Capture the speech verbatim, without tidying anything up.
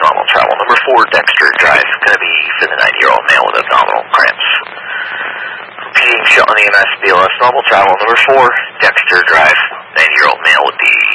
normal travel. Number four, Dexter Drive, going to be for the ninety-year-old male with abdominal cramps. Repeating, Shelton E M S, B L S, normal travel. Number four, Dexter Drive, ninety-year-old male with the